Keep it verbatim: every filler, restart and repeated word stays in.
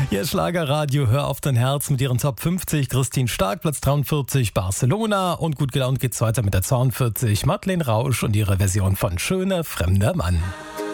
Ihr Schlagerradio, hör auf dein Herz mit ihren Top fünfzig. Christine Stark, Platz dreiundvierzig, Barcelona. Und gut gelaunt geht's weiter mit der zweiundvierzig, Madeleine Rausch und ihre Version von Schöner fremder Mann.